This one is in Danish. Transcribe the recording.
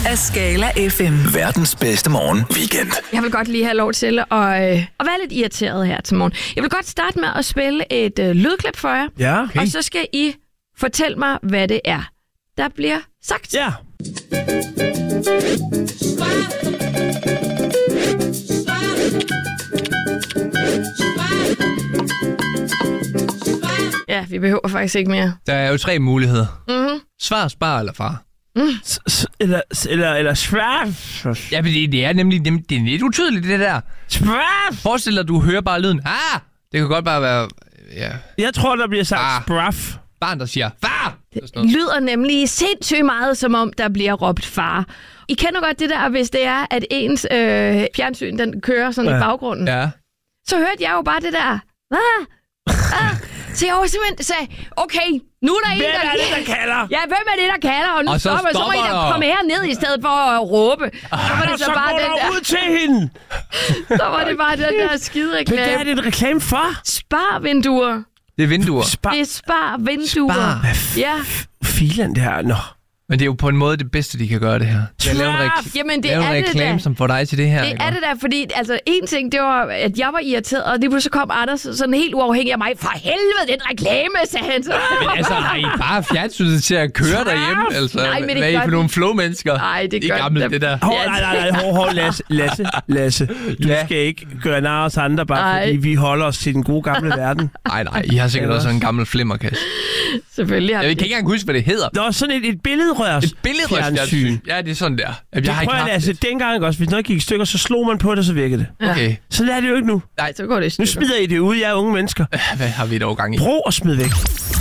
af Skala FM. Verdens bedste morgen-weekend. Jeg vil godt lige have lov til at være lidt irriteret her til morgen. Jeg vil godt starte med at spille et lydklip for jer. Ja, okay. Og så skal I fortælle mig, hvad det er, der bliver sagt. Ja. Ja, vi behøver faktisk ikke mere. Der er jo 3 muligheder. Mm-hmm. Svar, spar eller far. Eller svær. Ja, men det er nemlig det er lidt utydeligt, det der. Svær. Forestil dig, at du hører bare lyden. Det kan godt bare være... Ja. Jeg tror, der bliver sagt spraff. Barn, der siger, far! Det lyder nemlig sindssygt meget, som om der bliver råbt far. I kender godt det der, hvis det er, at ens fjernsyn, den kører sådan i baggrunden. Ja. Så hørte jeg jo bare det der. Så jeg var simpelthen sagde, okay, nu er der en, Hvem er det, der kalder? Ja, hvem er det, der kalder? Og nu og så så må I da komme herned i stedet for at råbe. Så var det så bare den der. Ud til hende. Så var det bare den der skide Men hvad er reklame. det en reklame for? Spar-vinduer. Det er vinduer. Det er spar-vinduer. Spar. Ja. Filen der, nå. Men det er jo på en måde det bedste, de kan gøre det her. Jeg laver en, Jamen, det lave er en det reklame, da. som får dig til det her. Det er det der, fordi altså en ting, det var, at jeg var irriteret, og lige pludselig kom Anders sådan helt uafhængig af mig. For helvede, den reklame, sagde han så. Men altså, har I bare fjernsynet til at køre derhjemme? Altså, Nej, men det hvad er I gør for den. nogle flow-mennesker? Nej, det gør I gamle, den. det der. Nej, Lasse. Du skal ikke gøre nar os andre, bare fordi vi holder os til den gode gamle verden. Nej, I har sikkert også en gammel flimmerkasse. Selvfølgelig har Jeg vi kan ikke engang huske, hvad det hedder. Der var sådan et billedrørs. Et billedrørsfjernsyn. Ja, det er sådan der. Jeg har ikke haft altså, dengang også, hvis noget gik i stykker, så slog man på det, og så virkede det. Okay. Så er det jo ikke nu. Nej, så går det i Nu stykker. smider I det ud, jer unge mennesker. Hvad har vi dog gang i? Prøv at smide væk.